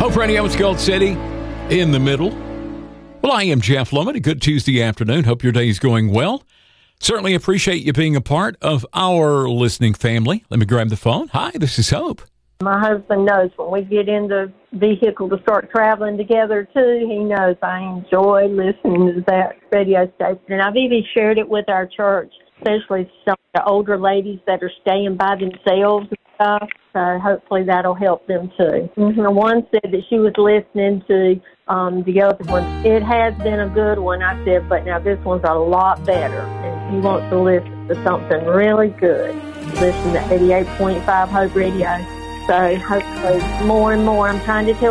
Hope Radio is Gold City in the middle. Well, I am Jeff Lemon. A good Tuesday afternoon. Hope your day is going well. Certainly appreciate you being a part of our listening family. Let me grab the phone. Hi, this is Hope. My husband knows when we get in the vehicle to start traveling together, too, he knows I enjoy listening to that radio station. And I've even shared it with our church, especially some of the older ladies that are staying by themselves and stuff. So hopefully that'll help them, too. One said that she was listening to the other one. It has been a good one, I said, but now this one's a lot better. And she wants to listen to something really good. Listen to 88.5 Hope Radio. So hopefully more and more. I'm trying to tell